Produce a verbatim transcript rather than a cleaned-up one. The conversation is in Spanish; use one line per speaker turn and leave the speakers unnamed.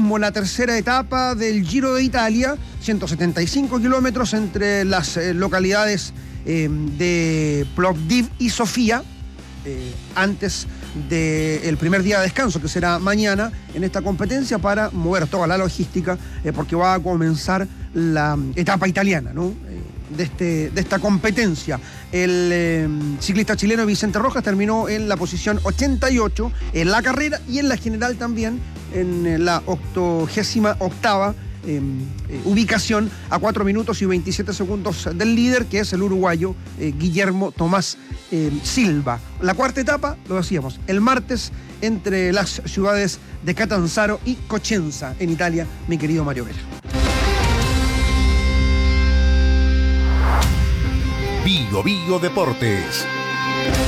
como la tercera etapa del Giro de Italia, ciento setenta y cinco kilómetros entre las eh, localidades eh, de Plovdiv y Sofía, eh, antes del primer día de descanso, que será mañana, en esta competencia para mover toda la logística, eh, porque va a comenzar la etapa italiana, ¿no? Eh, de, este, de esta competencia. El eh, ciclista chileno Vicente Rojas terminó en la posición ochenta y ocho en la carrera y en la general también, en la octogésima octava eh, eh, ubicación, a cuatro minutos y veintisiete segundos del líder, que es el uruguayo eh, Guillermo Tomás eh, Silva. La cuarta etapa, lo decíamos, el martes entre las ciudades de Catanzaro y Cosenza, en Italia, mi querido Mario Vela.
Bio Bio Deportes.